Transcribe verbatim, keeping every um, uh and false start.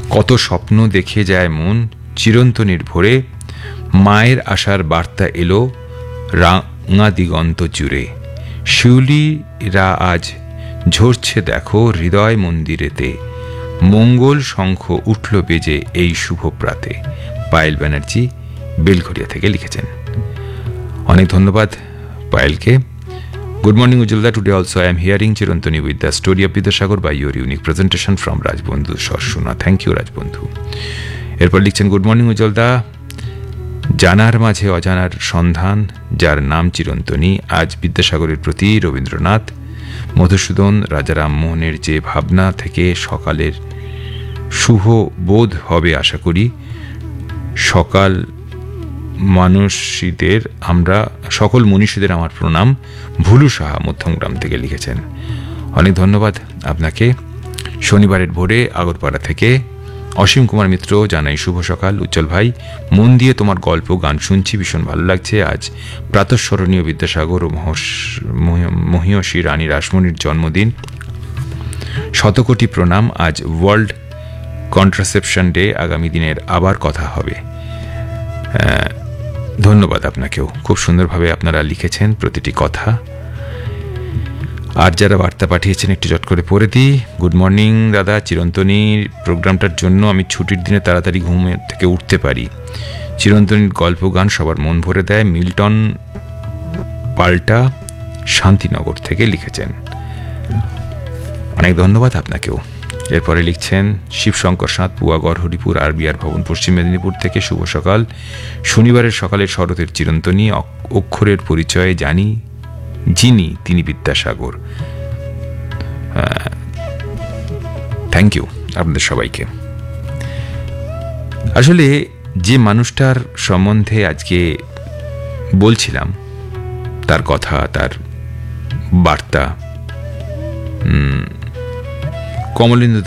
কত স্বপ্ন দেখে যায় মন চিরন্তনীর ভোরে, মায়ের আশার বার্তা এলো রাঙা দিগন্ত জুড়ে। শিউলিরা আজ ঝরছে দেখো হৃদয় মন্দিরেতে, মঙ্গল শঙ্খ উঠল বেজে এই শুভ প্রাতে। পায়েল ব্যানার্জি বেলঘরিয়া থেকে লিখেছেন। অনেক ধন্যবাদ পায়েলকে। Good morning Ujjalda, today also I am hearing Chirantoni with the story of Bidyasagar by your unique presentation from Rajbandhu Shashuna. Thank you Rajbandhu. এরপর লিখছেন, গুড মর্নিং উজ্জ্বলদা, জানার মাঝে অজানার সন্ধান যার নাম চিরন্তনী। আজ বিদ্যাসাগরের প্রতি রবীন্দ্রনাথ, মধুসূদন, রাজা রামমোহনের যে ভাবনা থেকে সকালের শুভ বোধ হবে আশা করি। সকাল মানুষীদের আমরা সকল মনীষীদের আমার প্রণাম। ভুলু সাহা মধ্যমগ্রাম থেকে লিখেছেন। অনেক ধন্যবাদ আপনাকে। শনিবারের ভোরে আগরপাড়া থেকে অসীম কুমার মিত্র জানাই শুভ সকাল উজ্জ্বল ভাই, মন দিয়ে তোমার গল্প গান শুনছি, ভীষণ ভালো লাগছে। আজ প্রাতঃস্মরণীয় বিদ্যাসাগর ও মহিয়সী রানী রাসমণির জন্মদিন, শতকোটি প্রণাম। আজ ওয়ার্ল্ড কন্ট্রাসেপশন ডে, আগামী দিনের আবার কথা হবে। ধন্যবাদ আপনাকেও, খুব সুন্দরভাবে আপনারা লিখেছেন প্রতিটি কথা। আর যারা বার্তা পাঠিয়েছেন একটু জট করে পড়ে দিই। গুড মর্নিং দাদা, চিরন্তনীর প্রোগ্রামটার জন্য আমি ছুটির দিনে তাড়াতাড়ি ঘুম থেকে উঠতে পারি। চিরন্তনীর গল্প গান সবার মন ভরে দেয়। মিল্টন পাল্টা শান্তিনগর থেকে লিখেছেন। অনেক ধন্যবাদ আপনাকেও। এরপরে লিখছেন শিবশঙ্কর সাঁত, পুয়াগড়, হরিপুর, আর বিআর ভবন, পশ্চিম মেদিনীপুর থেকে শুভ সকাল। শনিবারের সকালে শরতের চিরন্তনী, অক্ষরের পরিচয়ে জানি যিনি তিনি বিদ্যাসাগর। থ্যাংক ইউ আপনাদের সবাইকে। আসলে যে মানুষটার সম্বন্ধে আজকে বলছিলাম, তার কথা, তার বার্তা, কমলেন্দু